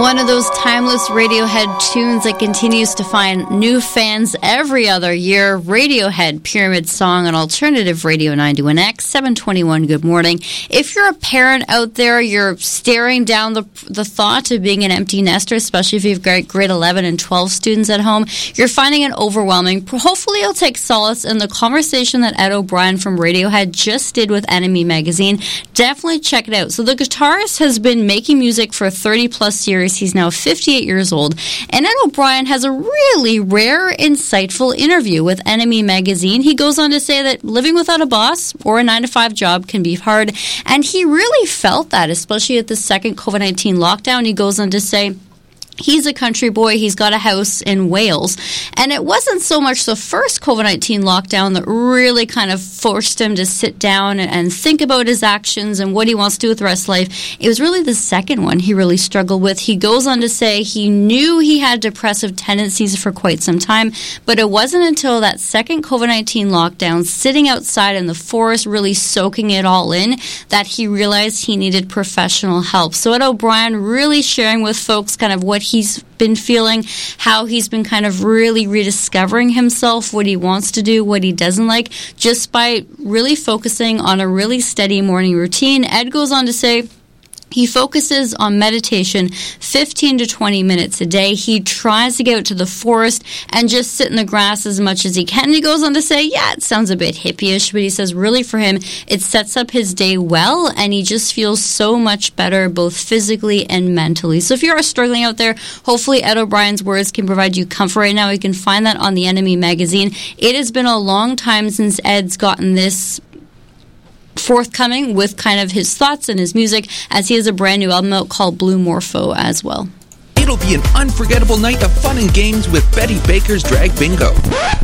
One of those timeless Radiohead tunes that continues to find new fans every other year. Radiohead, Pyramid Song on Alternative Radio 91X, 721, good morning. If you're a parent out there, you're staring down the thought of being an empty nester, especially if you've got grade 11 and 12 students at home, you're finding it overwhelming. Hopefully you'll take solace in the conversation that Ed O'Brien from Radiohead just did with Enemy Magazine. Definitely check it out. So the guitarist has been making music for 30 plus years. He's now 58 years old. And Ed O'Brien has a really rare, insightful interview with Enemy Magazine. He goes on to say that living without a boss or a 9-to-5 job can be hard. And he really felt that, especially at the second COVID-19 lockdown. He goes on to say, he's a country boy. He's got a house in Wales. And it wasn't so much the first COVID-19 lockdown that really kind of forced him to sit down and think about his actions and what he wants to do with the rest of life. It was really the second one he really struggled with. He goes on to say he knew he had depressive tendencies for quite some time, but it wasn't until that second COVID-19 lockdown, sitting outside in the forest, really soaking it all in, that he realized he needed professional help. So Ed O'Brien really sharing with folks kind of what he's been feeling, how he's been kind of really rediscovering himself, what he wants to do, what he doesn't like, just by really focusing on a really steady morning routine. Ed goes on to say he focuses on meditation 15 to 20 minutes a day. He tries to get out to the forest and just sit in the grass as much as he can. And he goes on to say, yeah, it sounds a bit hippie-ish, but he says really for him, it sets up his day well, and he just feels so much better both physically and mentally. So if you are struggling out there, hopefully Ed O'Brien's words can provide you comfort right now. You can find that on the Enemy Magazine. It has been a long time since Ed's gotten this forthcoming with kind of his thoughts and his music, as he has a brand new album out called Blue Morpho as well. It'll be an unforgettable night of fun and games with Betty Baker's Drag Bingo.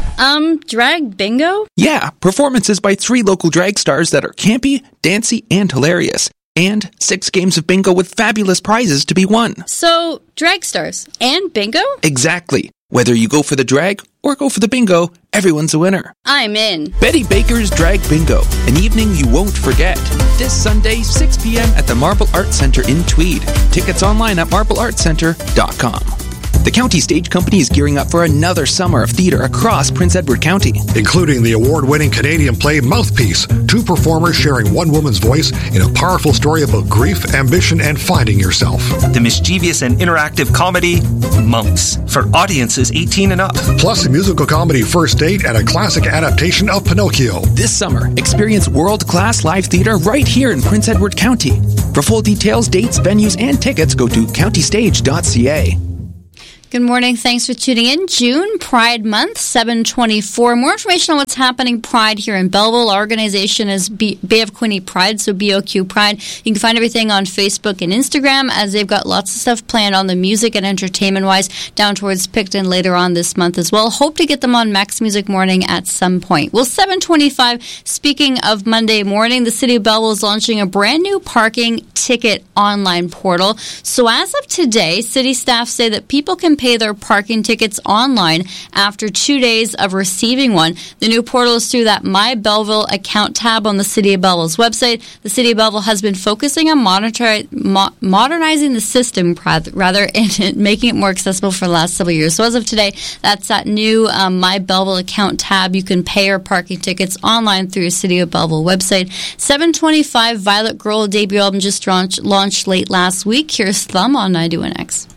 Drag bingo? Yeah, performances by 3 local drag stars that are campy, dancy, and hilarious. And 6 games of bingo with fabulous prizes to be won. So, drag stars and bingo? Exactly. Whether you go for the drag or go for the bingo, everyone's a winner. I'm in. Betty Baker's Drag Bingo, an evening you won't forget. This Sunday, 6 p.m. at the Marble Arts Centre in Tweed. Tickets online at marbleartscentre.com. The County Stage Company is gearing up for another summer of theatre across Prince Edward County, including the award-winning Canadian play Mouthpiece. 2 performers sharing one woman's voice in a powerful story about grief, ambition, and finding yourself. The mischievous and interactive comedy Monks for audiences 18 and up. Plus a musical comedy First Date and a classic adaptation of Pinocchio. This summer, experience world-class live theatre right here in Prince Edward County. For full details, dates, venues, and tickets, go to countystage.ca. Good morning. Thanks for tuning in. June, Pride Month, 7/24. More information on what's happening Pride here in Belleville. Our organization is Bay of Quinte Pride, so BOQ Pride. You can find everything on Facebook and Instagram, as they've got lots of stuff planned on the music and entertainment-wise down towards Picton later on this month as well. Hope to get them on Max Music Morning at some point. Well, 7:25, speaking of Monday morning, the City of Belleville is launching a brand new parking ticket online portal. So as of today, city staff say that people can pay their parking tickets online after 2 days of receiving one. The new portal is through that My Belleville account tab on the City of Belleville's website. The City of Belleville has been focusing on modernizing the system, rather, and making it more accessible for the last several years. So as of today, that's that new My Belleville account tab. You can pay your parking tickets online through the City of Belleville website. 7:25, Violet Girl debut album just launched late last week. Here's Thumb on 91X.